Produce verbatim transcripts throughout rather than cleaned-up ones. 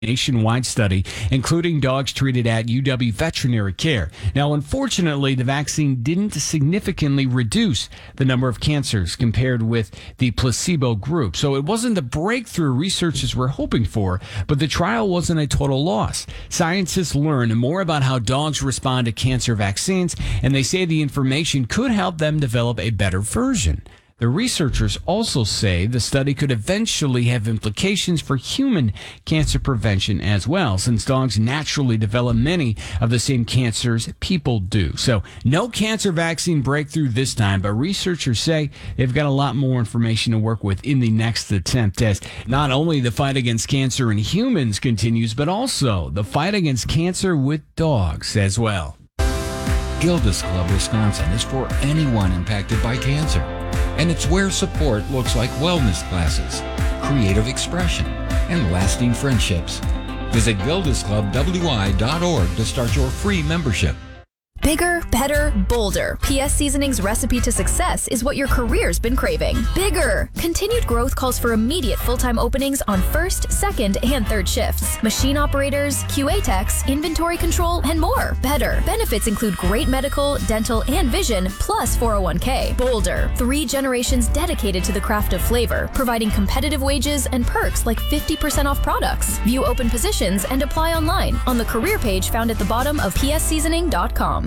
nationwide study, including dogs treated at U W Veterinary Care. Now, unfortunately, the vaccine didn't significantly reduce the number of cancers compared with the placebo group. So it wasn't the breakthrough researchers were hoping for, but the trial wasn't a total loss. Scientists learned more about how dogs respond to cancer vaccines, and they say the information could help them develop a better version. The researchers also say the study could eventually have implications for human cancer prevention as well, since dogs naturally develop many of the same cancers people do. So no cancer vaccine breakthrough this time, but researchers say they've got a lot more information to work with in the next attempt, as not only the fight against cancer in humans continues, but also the fight against cancer with dogs as well. Gilda's Club Wisconsin is for anyone impacted by cancer. And it's where support looks like wellness classes, creative expression, and lasting friendships. Visit gildas club w i dot org to start your free membership. Bigger, better, bolder. P S Seasoning's recipe to success is what your career's been craving. Bigger! Continued growth calls for immediate full-time openings on first, second, and third shifts. Machine operators, Q A techs, inventory control, and more. Better. Benefits include great medical, dental, and vision, plus four oh one k. Bolder. Three generations dedicated to the craft of flavor, providing competitive wages and perks like fifty percent off products. View open positions and apply online on the career page found at the bottom of p s seasoning dot com.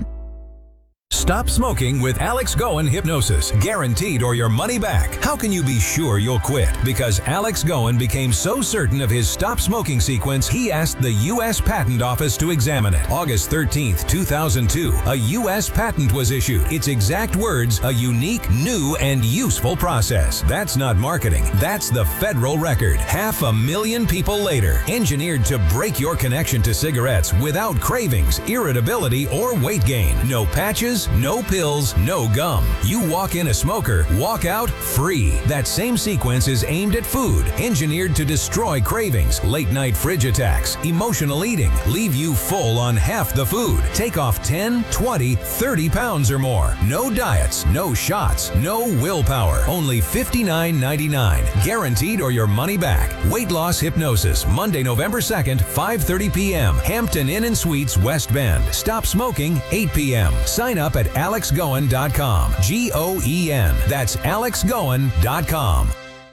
Stop smoking with Alex Goen Hypnosis. Guaranteed or your money back. How can you be sure you'll quit? Because Alex Goen became so certain of his stop smoking sequence, he asked the U S Patent Office to examine it. August thirteenth, two thousand two, a U S patent was issued. Its exact words, a unique, new, and useful process. That's not marketing. That's the federal record. Half a million people later. Engineered to break your connection to cigarettes without cravings, irritability, or weight gain. No patches, no pills, no gum. You walk in a smoker, walk out free. That same sequence is aimed at food, engineered to destroy cravings, late night fridge attacks, emotional eating, leave you full on half the food, take off ten, twenty, thirty pounds or more. No diets, no shots, no willpower. Only fifty-nine ninety-nine. Guaranteed or your money back. Weight Loss Hypnosis, Monday, November second, five thirty p.m. Hampton Inn and Suites, West Bend. Stop smoking, eight p.m. Sign up at alex goen dot com. G O E N. That's alex goen dot com.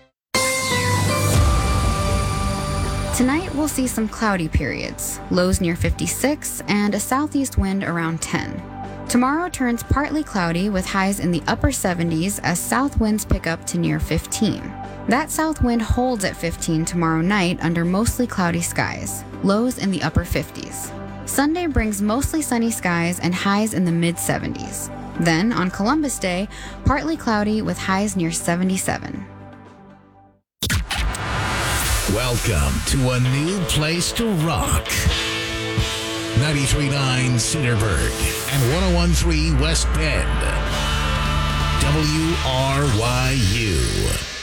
Tonight, we'll see some cloudy periods, lows near fifty-six, and a southeast wind around ten. Tomorrow turns partly cloudy with highs in the upper seventies as south winds pick up to near fifteen. That south wind holds at fifteen tomorrow night under mostly cloudy skies, lows in the upper fifties. Sunday brings mostly sunny skies and highs in the mid-seventies. Then, on Columbus Day, partly cloudy with highs near seventy-seven. Welcome to a new place to rock. ninety-three point nine Cedarburg and one oh one point three West Bend. W R Y U.